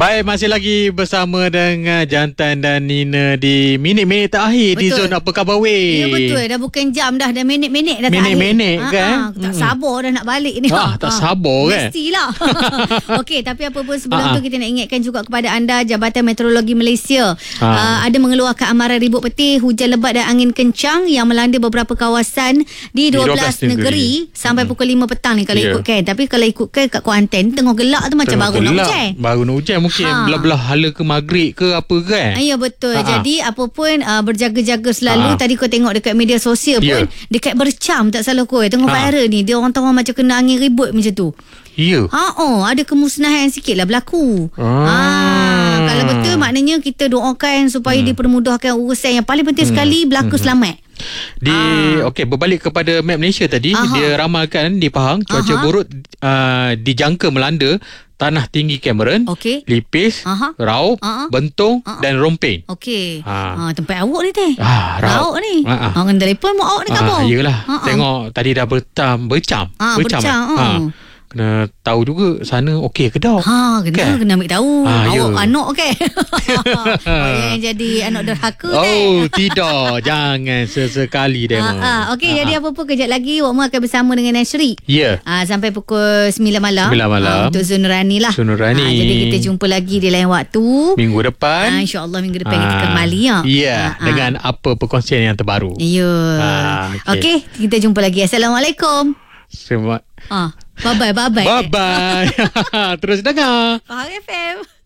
Baik, masih lagi bersama dengan Jantan dan Nina di minit-minit terakhir. Betul. Di Zon Apa Khabar Weh. Ya betul, dah bukan jam dah minit-minit dah minit-minit terakhir. kan. Tak sabar dah nak balik ni. Tak sabar kan. Mestilah. Okey, tapi apa pun sebelum tu kita nak ingatkan juga kepada anda, Jabatan Meteorologi Malaysia ada mengeluarkan amaran ribut petih, hujan lebat dan angin kencang yang melanda beberapa kawasan di 12 negeri sampai pukul 5 petang ni kalau ikutkan. Tapi kalau ikutkan kat Kuantan tengah gelap tu macam baru nak hujan. Baru nak hujan mungkin belah-belah hala ke maghrib ke apa kan. Ya betul. Jadi apa pun berjaga-jaga selalu. Tadi kau tengok dekat media sosial pun dekat Bercam tak salah kau tengok viral ni. Dia orang tahu macam kena angin ribut macam tu. Ya. Ada kemusnahan sikit lah berlaku. Kalau betul maknanya kita doakan supaya dipermudahkan urusan yang paling penting sekali berlaku selamat. Berbalik kepada map Malaysia tadi, dia ramalkan di Pahang cuaca buruk dijangka melanda Tanah Tinggi Cameron, Lipis, Raub, Bentong dan Rompin. Okey. Tempat awak ni teh. Raub ni. Orang telefon mak awak ni kabar. Yelah. Tengok tadi dah bercam. Kena tahu juga sana okey ke dah. Kena ambil tahu. Awak anak okey. Yang jadi anak derhaka tidak. Jangan sesekali demo. Okey, jadi apa pun kejap lagi Wak akan bersama dengan Nasri. Sampai pukul 9 malam. Untuk Zon Nurani lah. Jadi kita jumpa lagi di lain waktu. Minggu depan. InsyaAllah minggu depan kita kembali dengan apa perkongsian yang terbaru. Okey, kita jumpa lagi. Assalamualaikum. Bye-bye. Terus dengar Faham FM.